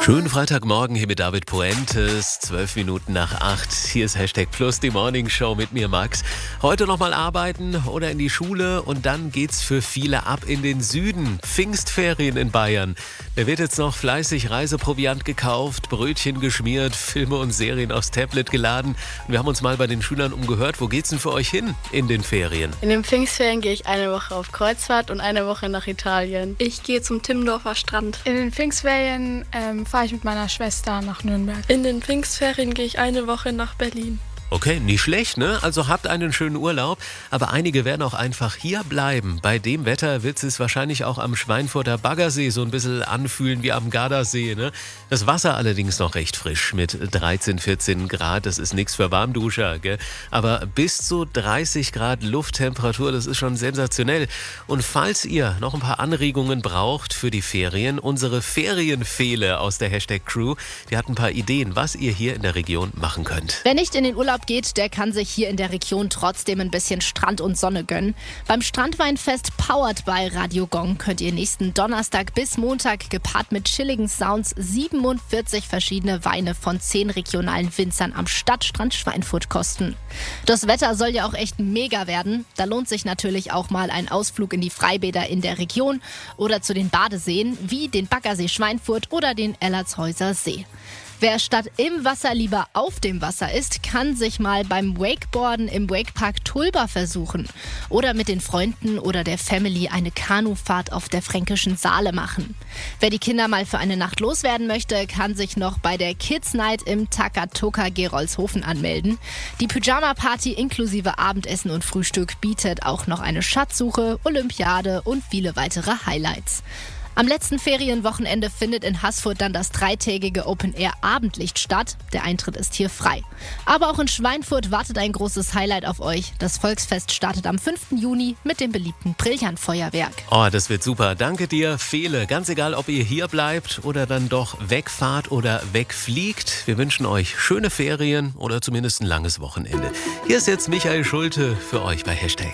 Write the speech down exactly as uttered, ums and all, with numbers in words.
Schönen Freitagmorgen hier mit David Puentes, zwölf Minuten nach acht. Hier ist Hashtag Plus, die Morning Show mit mir, Max. Heute nochmal arbeiten oder in die Schule und dann geht's für viele ab in den Süden. Pfingstferien in Bayern. Da wird jetzt noch fleißig Reiseproviant gekauft, Brötchen geschmiert, Filme und Serien aufs Tablet geladen. Und wir haben uns mal bei den Schülern umgehört. Wo geht's denn für euch hin in den Ferien? In den Pfingstferien gehe ich eine Woche auf Kreuzfahrt und eine Woche nach Italien. Ich gehe zum Timmendorfer Strand. In den Pfingstferien ähm, fahre ich mit meiner Schwester nach Nürnberg. In den Pfingstferien gehe ich eine Woche nach Berlin. Okay, nicht schlecht, ne? Also habt einen schönen Urlaub, aber einige werden auch einfach hier bleiben. Bei dem Wetter wird es wahrscheinlich auch am Schweinfurter Baggersee so ein bisschen anfühlen wie am Gardasee, ne? Das Wasser allerdings noch recht frisch mit dreizehn, vierzehn Grad, das ist nichts für Warmduscher, gell? Aber bis zu dreißig Grad Lufttemperatur, das ist schon sensationell. Und falls ihr noch ein paar Anregungen braucht für die Ferien, unsere Ferienfehle aus der Hashtag Crew, die hat ein paar Ideen, was ihr hier in der Region machen könnt. Wer nicht in den Urlaub geht, der kann sich hier in der Region trotzdem ein bisschen Strand und Sonne gönnen. Beim Strandweinfest Powered by Radio Gong könnt ihr nächsten Donnerstag bis Montag gepaart mit chilligen Sounds siebenundvierzig verschiedene Weine von zehn regionalen Winzern am Stadtstrand Schweinfurt kosten. Das Wetter soll ja auch echt mega werden. Da lohnt sich natürlich auch mal ein Ausflug in die Freibäder in der Region oder zu den Badeseen wie den Baggersee Schweinfurt oder den Ellertshäuser See. Wer statt im Wasser lieber auf dem Wasser ist, kann sich mal beim Wakeboarden im Wakepark Tulba versuchen. Oder mit den Freunden oder der Family eine Kanufahrt auf der fränkischen Saale machen. Wer die Kinder mal für eine Nacht loswerden möchte, kann sich noch bei der Kids Night im Takatoka Gerolzhofen anmelden. Die Pyjama-Party inklusive Abendessen und Frühstück bietet auch noch eine Schatzsuche, Olympiade und viele weitere Highlights. Am letzten Ferienwochenende findet in Haßfurt dann das dreitägige Open-Air-Abendlicht statt. Der Eintritt ist hier frei. Aber auch in Schweinfurt wartet ein großes Highlight auf euch. Das Volksfest startet am fünften Juni mit dem beliebten Brillantfeuerwerk. Oh, das wird super. Danke dir, Fele. Ganz egal, ob ihr hier bleibt oder dann doch wegfahrt oder wegfliegt. Wir wünschen euch schöne Ferien oder zumindest ein langes Wochenende. Hier ist jetzt Michael Schulte für euch bei Hashtag.